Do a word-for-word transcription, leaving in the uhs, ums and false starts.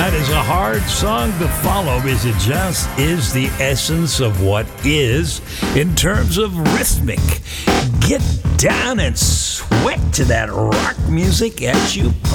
That is a hard song to follow because it just is the essence of what is in terms of rhythmic. Get down and sweat to that rock music as you